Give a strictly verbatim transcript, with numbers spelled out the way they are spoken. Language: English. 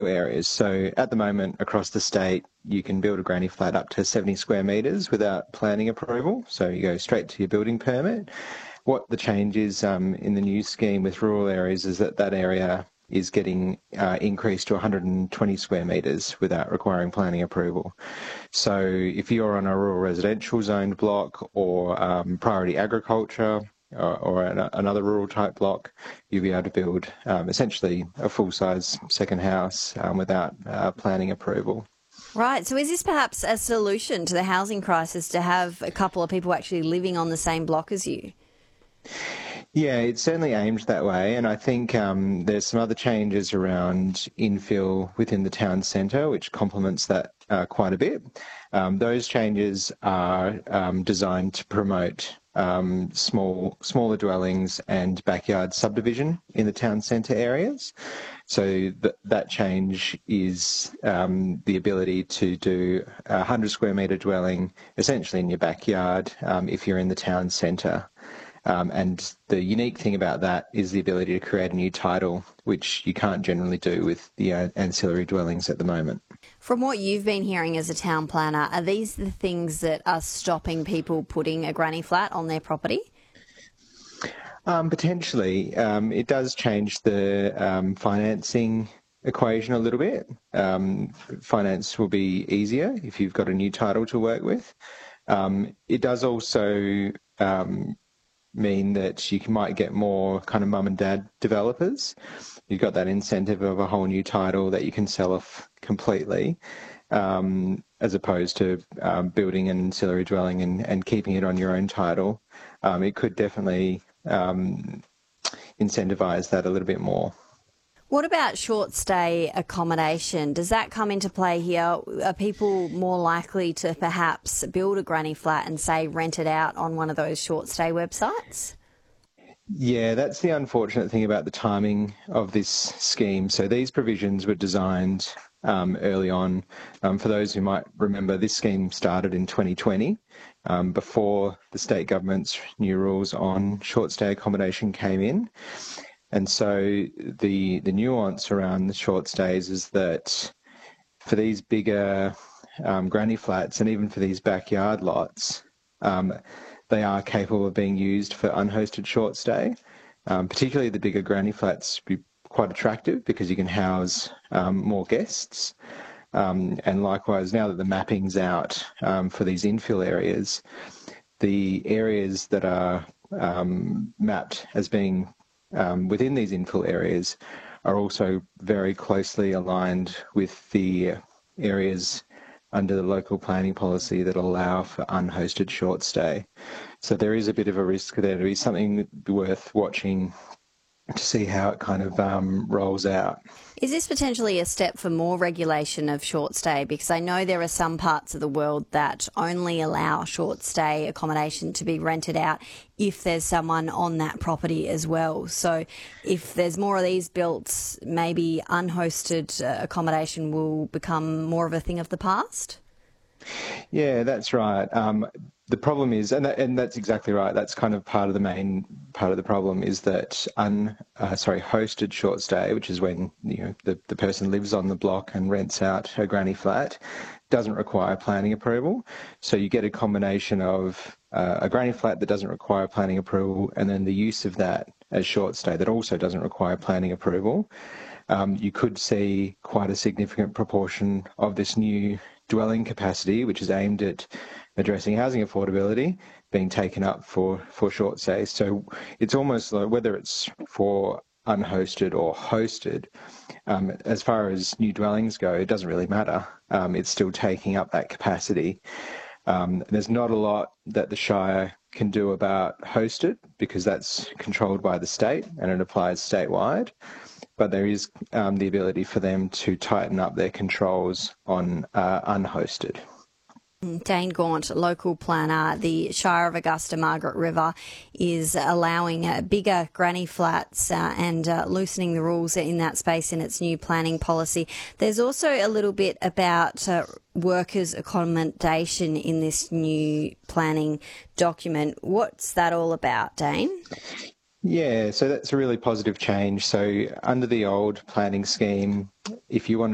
infill areas. So at the moment across the state, you can build a granny flat up to seventy square metres without planning approval. So you go straight to your building permit. What the change is um, in the new scheme with rural areas is that that area is getting uh, increased to one hundred twenty square metres without requiring planning approval. So if you're on a rural residential zoned block or um, priority agriculture, or, or an, another rural type block, you'll be able to build um, essentially a full-size second house um, without uh, planning approval. Right, so is this perhaps a solution to the housing crisis to have a couple of people actually living on the same block as you? Yeah, it's certainly aimed that way, and I think um, there's some other changes around infill within the town centre which complements that uh, quite a bit. Um, those changes are um, designed to promote um, small, smaller dwellings and backyard subdivision in the town centre areas. So th- that change is um, the ability to do a one hundred square metre dwelling essentially in your backyard um, if you're in the town centre. Um, and the unique thing about that is the ability to create a new title, which you can't generally do with the uh, ancillary dwellings at the moment. From what you've been hearing as a town planner, are these the things that are stopping people putting a granny flat on their property? Um, potentially. Um, it does change the um, financing equation a little bit. Um, finance will be easier if you've got a new title to work with. Um, it does also um, mean that you might get more kind of mum and dad developers. You've got that incentive of a whole new title that you can sell off completely, um, as opposed to um, building an ancillary dwelling and, and keeping it on your own title. Um, it could definitely um, incentivise that a little bit more. What about short stay accommodation? Does that come into play here? Are people more likely to perhaps build a granny flat and, say, rent it out on one of those short stay websites? Yeah, that's the unfortunate thing about the timing of this scheme. So these provisions were designed um, early on. Um, for those who might remember, this scheme started in twenty twenty, um, before the state government's new rules on short stay accommodation came in. And so the the nuance around the short stays is that for these bigger um, granny flats and even for these backyard lots, um, they are capable of being used for unhosted short stay. Um, particularly the bigger granny flats be quite attractive because you can house um, more guests. Um, and likewise, now that the mapping's out um, for these infill areas, the areas that are um, mapped as being Um, within these infill areas are also very closely aligned with the areas under the local planning policy that allow for unhosted short stay. So there is a bit of a risk there to be something worth watching to see how it kind of um, rolls out. Is this potentially a step for more regulation of short stay? Because I know there are some parts of the world that only allow short stay accommodation to be rented out if there's someone on that property as well. So if there's more of these built, maybe unhosted uh, accommodation will become more of a thing of the past? Yeah, that's right. Um, the problem is, and, that, and that's exactly right, that's kind of part of the main part of the problem is that un, uh, sorry, hosted short stay, which is when you know the, the person lives on the block and rents out a granny flat, doesn't require planning approval. So you get a combination of uh, a granny flat that doesn't require planning approval and then the use of that as short stay that also doesn't require planning approval. Um, you could see quite a significant proportion of this new dwelling capacity, which is aimed at addressing housing affordability, being taken up for, for short stays. So it's almost like whether it's for unhosted or hosted, um, as far as new dwellings go, it doesn't really matter. Um, it's still taking up that capacity. Um, there's not a lot that the Shire can do about hosted because that's controlled by the state and it applies statewide. But there is um, the ability for them to tighten up their controls on uh, unhosted. Dane Gaunt, local planner. The Shire of Augusta Margaret River is allowing uh, bigger granny flats uh, and uh, loosening the rules in that space in its new planning policy. There's also a little bit about uh, workers' accommodation in this new planning document. What's that all about, Dane? Yeah, so that's a really positive change. So under the old planning scheme, if you wanted